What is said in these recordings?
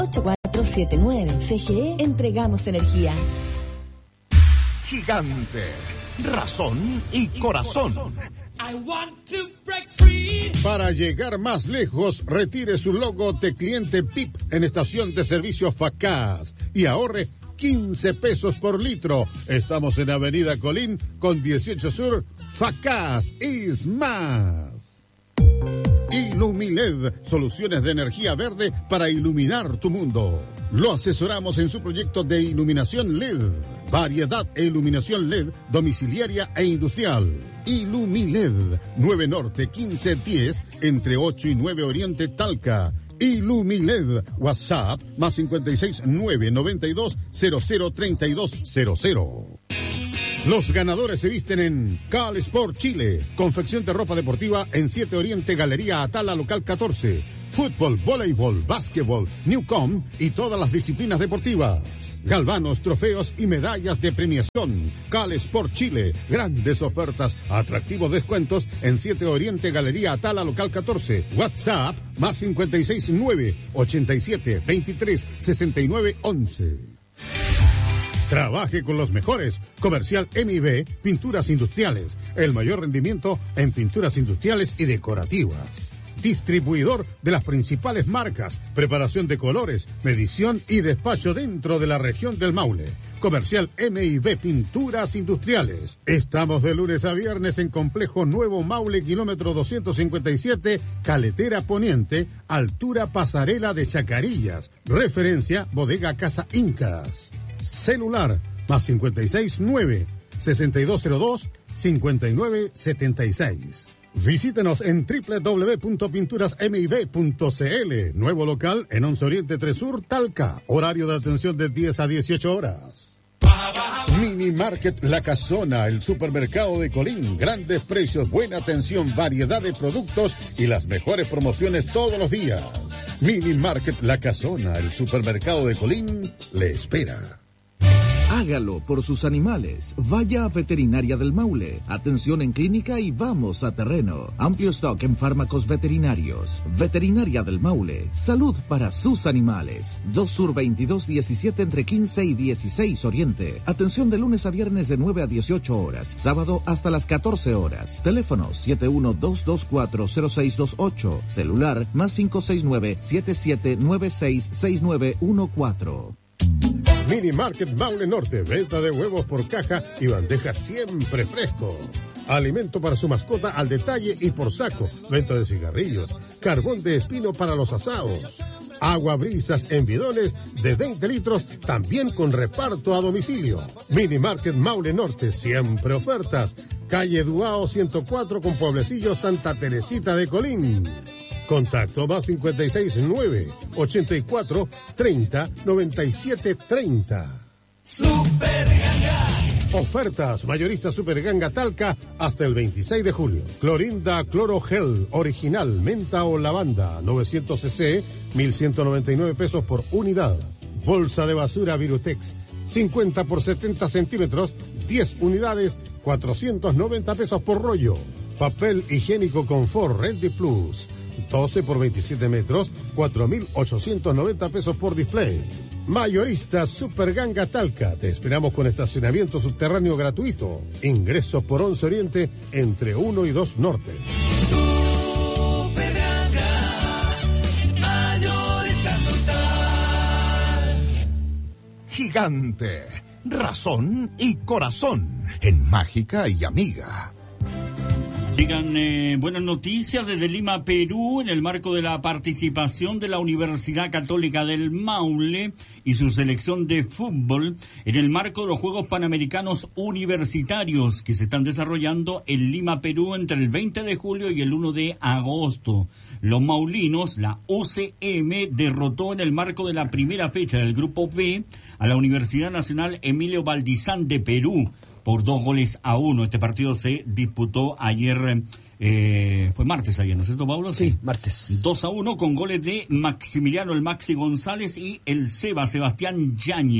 8479. CGE, entregamos energía. Gigante, razón y corazón. Para llegar más lejos, retire su logo de cliente PIP en estación de servicio Facaz y ahorre 15 pesos por litro. Estamos en Avenida Colín con 18 Sur. Facaz is más. Ilumiled, soluciones de energía verde para iluminar tu mundo. Lo asesoramos en su proyecto de iluminación LED, variedad e iluminación LED domiciliaria e industrial. Ilumiled, 9 Norte 1510, entre 8 y 9 Oriente Talca. Ilumiled, WhatsApp, más 56 992 003200. Los ganadores se visten en Cal Sport Chile, confección de ropa deportiva en 7 Oriente, Galería Atala, local 14. Fútbol, voleibol, básquetbol, Newcom y todas las disciplinas deportivas. Galvanos, trofeos y medallas de premiación. Cal Sport Chile, grandes ofertas, atractivos descuentos en 7 Oriente, Galería Atala, local 14. WhatsApp, más 56 9 87 23 69 11. Trabaje con los mejores. Comercial MIB, Pinturas Industriales. El mayor rendimiento en pinturas industriales y decorativas. Distribuidor de las principales marcas. Preparación de colores, medición y despacho dentro de la región del Maule. Comercial MIB, Pinturas Industriales. Estamos de lunes a viernes en Complejo Nuevo Maule, kilómetro 257, Caletera Poniente, altura Pasarela de Chacarillas. Referencia, Bodega Casa Incas. Celular, más 56 9 6202 5976. Visítenos en www.pinturasmib.cl. Nuevo local en 11 Oriente 3 Sur, Talca. Horario de atención de 10 a 18 horas. Mini Market La Casona, el supermercado de Colín. Grandes precios, buena atención, variedad de productos y las mejores promociones todos los días. Mini Market La Casona, el supermercado de Colín, le espera. Hágalo por sus animales. Vaya a Veterinaria del Maule. Atención en clínica y vamos a terreno. Amplio stock en fármacos veterinarios. Veterinaria del Maule. Salud para sus animales. 2 Sur 2217 entre 15 y 16 Oriente. Atención de lunes a viernes de 9 a 18 horas. Sábado hasta las 14 horas. Teléfono 712240628. Celular más 569-7796-6914. Mini Market Maule Norte, venta de huevos por caja y bandejas siempre frescos. Alimento para su mascota al detalle y por saco. Venta de cigarrillos, carbón de espino para los asados. Agua brisas en bidones de 20 litros, también con reparto a domicilio. Mini Market Maule Norte, siempre ofertas. Calle Duao 104 con Pueblecillo Santa Teresita de Colín. Contacto más 56 9 84 30 97 30. Super Ganga. Ofertas mayorista Super Ganga Talca hasta el 26 de julio. Clorinda Cloro Gel original, menta o lavanda, 900 cc, 1.199 pesos por unidad. Bolsa de basura Virutex, 50 por 70 centímetros, 10 unidades, 490 pesos por rollo. Papel higiénico Confort Ready Plus, 12 por 27 metros, 4.890 pesos por display. Mayorista Super Ganga Talca. Te esperamos con estacionamiento subterráneo gratuito. Ingreso por 11 Oriente entre 1 y 2 Norte. Super Ganga, mayorista total. Gigante, razón y corazón en Mágica y Amiga. Llegan buenas noticias desde Lima, Perú, en el marco de la participación de la Universidad Católica del Maule y su selección de fútbol en el marco de los Juegos Panamericanos Universitarios que se están desarrollando en Lima, Perú, entre el 20 de julio y el 1 de agosto. Los maulinos, la UCM, derrotó en el marco de la primera fecha del Grupo B a la Universidad Nacional Emilio Valdizán de Perú por 2-1. Este partido se disputó ayer, fue martes ayer, ¿no es cierto, Pablo? Sí, martes. 2-1 con goles de Maximiliano el Maxi González y el Sebastián Yáñez.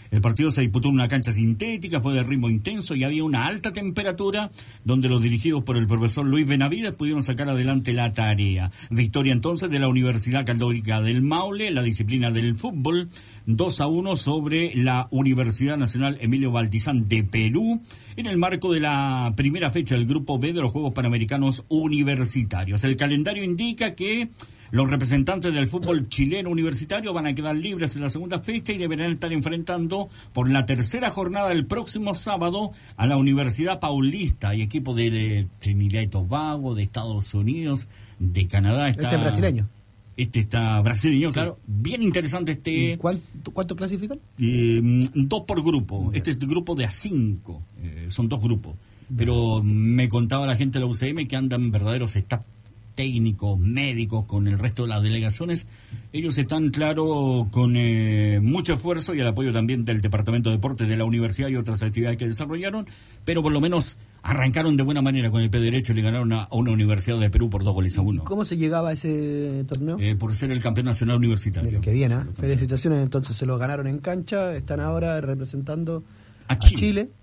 El partido se disputó en una cancha sintética, fue de ritmo intenso y había una alta temperatura donde los dirigidos por el profesor Luis Benavides pudieron sacar adelante la tarea. Victoria entonces de la Universidad Católica del Maule, la disciplina del fútbol, 2-1 sobre la Universidad Nacional Emilio Baltizán de Perú, en el marco de la primera fecha del Grupo B de los Juegos Panamericanos Universitarios. El calendario indica que los representantes del fútbol chileno universitario van a quedar libres en la segunda fecha y deberán estar enfrentando por la tercera jornada del próximo sábado a la Universidad Paulista y equipo de Trinidad y Tobago, de Estados Unidos, de Canadá. Este es brasileño. Este está brasileño, claro. Bien interesante este. ¿Y cuánto clasifican? 2 por grupo. Este es el grupo de A5. Son 2 grupos. Pero me contaba la gente de la UCM que andan verdaderos staff técnicos, médicos, con el resto de las delegaciones. Ellos están, claro, con mucho esfuerzo y el apoyo también del Departamento de Deportes de la universidad y otras actividades que desarrollaron, pero por lo menos arrancaron de buena manera con el pie derecho y le ganaron a una universidad de Perú por 2-1. ¿Cómo se llegaba a ese torneo? Por ser el campeón nacional universitario. Mira, qué bien, ¿eh? Felicitaciones, entonces se lo ganaron en cancha, están ahora representando a Chile